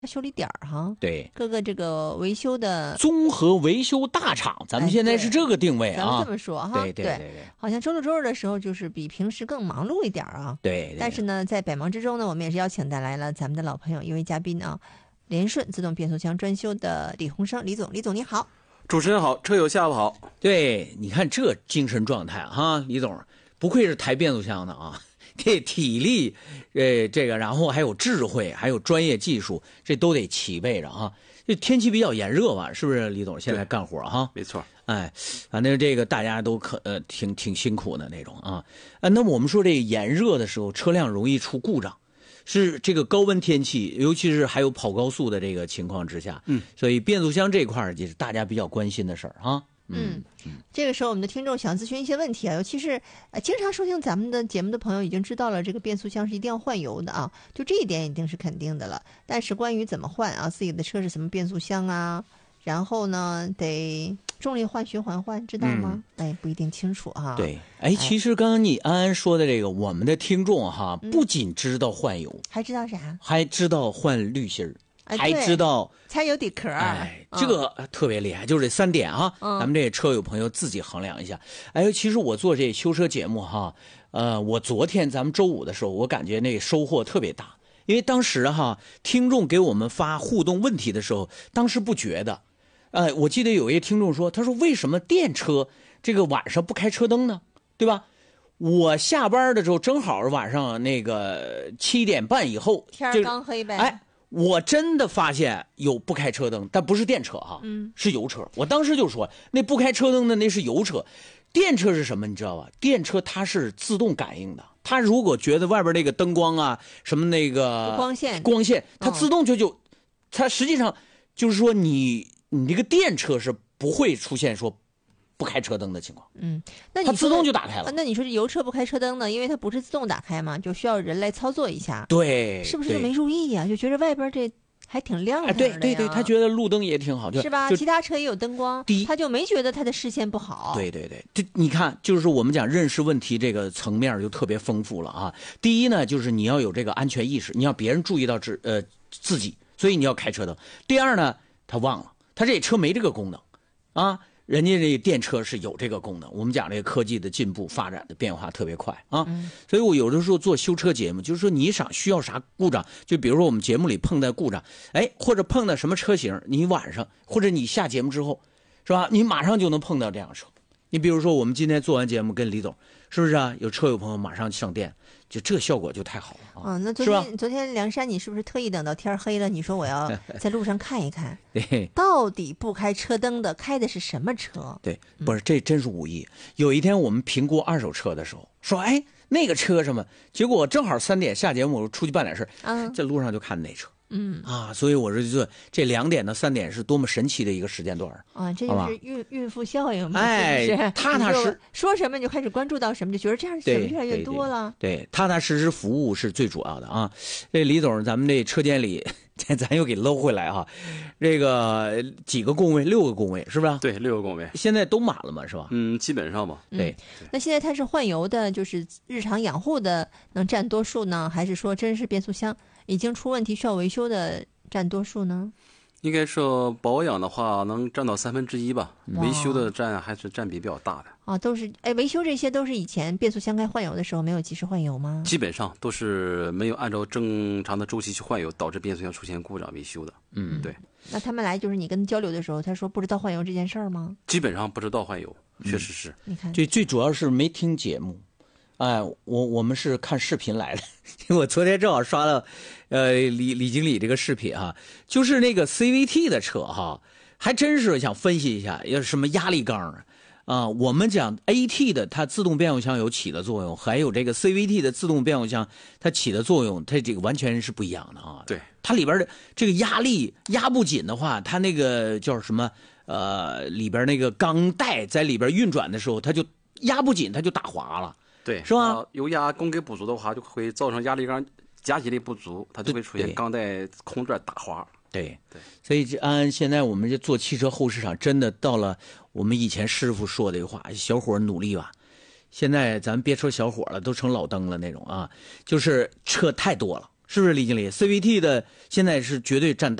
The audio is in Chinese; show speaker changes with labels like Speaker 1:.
Speaker 1: 修理点哈。
Speaker 2: 对，
Speaker 1: 各个这个维修的
Speaker 2: 综合维修大厂，咱们现在是这个定位啊。
Speaker 1: 咱们这么说哈，
Speaker 2: 对，
Speaker 1: 好像周六周日的时候就是比平时更忙碌一点啊。
Speaker 2: 对，
Speaker 1: 但是呢，在百忙之中呢，我们也是邀请带来了咱们的老朋友一位嘉宾啊，联顺自动变速箱专修的李鸿生李总，李总你好。
Speaker 3: 主持人好，车友下午好。
Speaker 2: 对，你看这精神状态哈，李总不愧是抬变速箱的啊。这体力，这个，然后还有智慧，还有专业技术，这都得齐备着啊。这天气比较炎热吧，是不是李总现在干活哈？
Speaker 3: 没错。
Speaker 2: 哎，反正这个大家都挺辛苦的那种啊。那么我们说这个炎热的时候，车辆容易出故障，是这个高温天气，尤其是还有跑高速的这个情况之下，所以变速箱这块儿也是大家比较关心的事儿啊。
Speaker 1: 这个时候我们的听众想咨询一些问题啊，尤其是经常收听咱们的节目的朋友已经知道了，这个变速箱是一定要换油的啊，就这一点一定是肯定的了。但是关于怎么换啊，自己的车是什么变速箱啊，然后呢得重力换循环换，知道吗？不一定清楚啊。
Speaker 2: 对，其实刚刚你安安说的这个，我们的听众哈，不仅知道换油，
Speaker 1: 还知道啥？
Speaker 2: 还知道换滤芯儿。还知道
Speaker 1: 才有底壳，
Speaker 2: 这个特别厉害，就是这3点啊，咱们这车友朋友自己衡量一下。其实我做这修车节目哈，我昨天咱们周五的时候，我感觉那收获特别大，因为当时哈，听众给我们发互动问题的时候，当时不觉得，我记得有一个听众说，他说为什么电车这个晚上不开车灯呢？对吧？我下班的时候正好晚上那个7点半以后，
Speaker 1: 天刚黑呗。
Speaker 2: 我真的发现有不开车灯，但不是电车哈，是油车。我当时就说，那不开车灯的那是油车，电车是什么？你知道吧？电车它是自动感应的，它如果觉得外边那个灯光啊，什么那个光线，它自动它实际上就是说你这个电车是不会出现说不开车灯的情况，
Speaker 1: 那
Speaker 2: 它自动就打开了。
Speaker 1: 那你说这油车不开车灯呢？因为它不是自动打开嘛，就需要人来操作一下。
Speaker 2: 对，
Speaker 1: 是不是就没注意呀？就觉得外边这还挺亮的。
Speaker 2: 对，他觉得路灯也挺好，
Speaker 1: 是吧？其他车也有灯光，他就没觉得他的视线不好。
Speaker 2: 对，这你看，就是我们讲认识问题这个层面就特别丰富了啊。第一呢，就是你要有这个安全意识，你要别人注意到自己，所以你要开车灯。第二呢，他忘了，他这车没这个功能啊。人家这电车是有这个功能，我们讲这个科技的进步发展的变化特别快啊，所以我有的时候做修车节目，就是说你需要啥故障，就比如说我们节目里碰到故障，或者碰到什么车型，你晚上或者你下节目之后，是吧？你马上就能碰到这样的车。你比如说我们今天做完节目跟李总，是不是啊？有车友朋友马上上电，就这效果就太好了啊！
Speaker 1: 那昨天梁山，你是不是特意等到天黑了？你说我要在路上看一看，
Speaker 2: 对，
Speaker 1: 到底不开车灯的开的是什么车？
Speaker 2: 对，不是，这真是武艺。有一天我们评估二手车的时候，说那个车什么，结果正好3点下节目，我出去办点事，在路上就看那车。所以我说这2点到3点是多么神奇的一个时间段
Speaker 1: 啊！这就是孕妇效应嘛，
Speaker 2: 踏踏实
Speaker 1: 说什么你就开始关注到什么，就觉得这样的越来越多了。
Speaker 2: 对，踏踏实实服务是最主要的啊！这李总，咱们这车间里，咱又给搂回来哈，这个几个工位，6个工位是不是？
Speaker 3: 对，6个工位，
Speaker 2: 现在都满了嘛，是吧？
Speaker 3: 基本上吧。
Speaker 2: 对，
Speaker 1: 那现在它是换油的，就是日常养护的能占多数呢，还是说真是变速箱已经出问题需要维修的占多数呢？
Speaker 3: 应该说保养的话能占到1/3吧，维修的还是占比比较大的。
Speaker 1: 都是维修这些都是以前变速箱该换油的时候没有及时换油吗？
Speaker 3: 基本上都是没有按照正常的周期去换油，导致变速箱出现故障维修的。对。
Speaker 1: 那他们来就是你跟他交流的时候，他说不知道换油这件事儿吗？
Speaker 3: 基本上不知道换油，确实是。
Speaker 1: 你看，
Speaker 2: 最主要是没听节目。我们是看视频来的，我昨天正好刷了，李经理这个视频哈，就是那个 CVT 的车哈，还真是想分析一下，有什么压力缸啊？我们讲 AT 的它自动变速箱有起的作用，还有这个 CVT 的自动变速箱它起的作用，它这个完全是不一样的啊。
Speaker 3: 对，
Speaker 2: 它里边的这个压力压不紧的话，它那个叫什么里边那个钢带在里边运转的时候，它就压不紧，它就打滑了。
Speaker 3: 对，
Speaker 2: 是吧？
Speaker 3: 油压供给不足的话，就会造成压力缸夹挤力不足，它就会出现钢带空转打滑。
Speaker 2: 对，所以现在我们这做汽车后市场，真的到了我们以前师傅说的一个话：小伙努力吧。现在咱别说小伙了，都成老登了那种啊，就是车太多了。 是不是李经理？CVT 的现在是绝对占